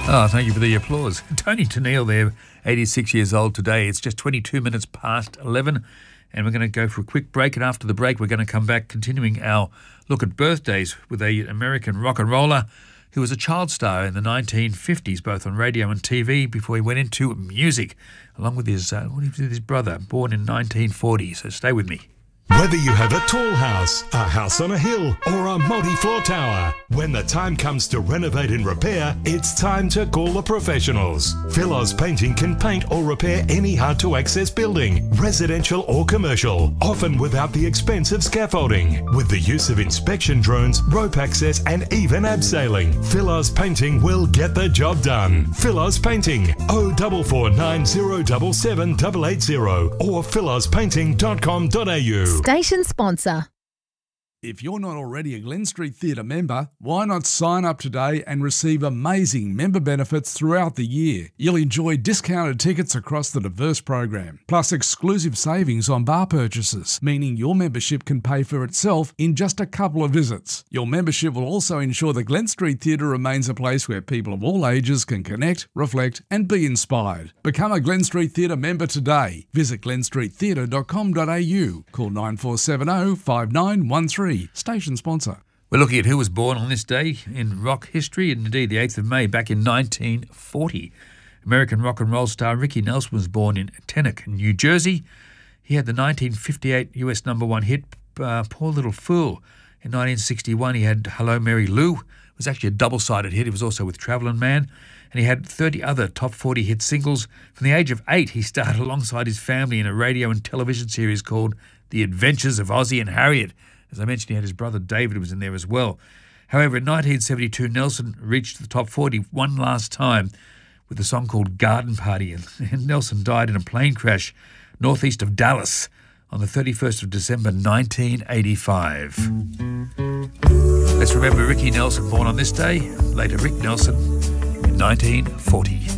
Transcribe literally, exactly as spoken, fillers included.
Oh, thank you for the applause. Tony Tennille there, eighty-six years old today. It's just twenty-two minutes past eleven, and we're going to go for a quick break. And after the break, we're going to come back, continuing our look at birthdays with an American rock and roller who was a child star in the nineteen fifties, both on radio and T V, before he went into music, along with his, uh, with his brother, born in nineteen forty. So stay with me. Whether you have a tall house, a house on a hill, or a multi-floor tower, when the time comes to renovate and repair, it's time to call the professionals. Philos Painting can paint or repair any hard-to-access building, residential or commercial, often without the expense of scaffolding. With the use of inspection drones, rope access, and even abseiling, Philos Painting will get the job done. Philos Painting, oh four four nine zero seven seven eight eight zero or philos painting dot com dot a u. Station sponsor. If you're not already a Glen Street Theatre member, why not sign up today and receive amazing member benefits throughout the year? You'll enjoy discounted tickets across the diverse program, plus exclusive savings on bar purchases, meaning your membership can pay for itself in just a couple of visits. Your membership will also ensure the Glen Street Theatre remains a place where people of all ages can connect, reflect and be inspired. Become a Glen Street Theatre member today. Visit glen street theatre dot com dot a u. Call nine four seven zero five nine one three. Station sponsor. We're looking at who was born on this day in rock history, and indeed the eighth of May back in nineteen forty. American rock and roll star Ricky Nelson was born in Teaneck, New Jersey. He had the nineteen fifty-eight U S number one hit, uh, Poor Little Fool. In nineteen sixty-one, he had Hello Mary Lou. It was actually a double-sided hit. He was also with Travelin' Man. And he had thirty other top forty hit singles. From the age of eight, he starred alongside his family in a radio and television series called The Adventures of Ozzie and Harriet. As I mentioned, he had his brother David who was in there as well. However, in nineteen seventy-two, Nelson reached the top forty one last time with a song called Garden Party. And Nelson died in a plane crash northeast of Dallas on the thirty-first of December, nineteen eighty-five. Let's remember Ricky Nelson, born on this day, later Rick Nelson, in nineteen forty.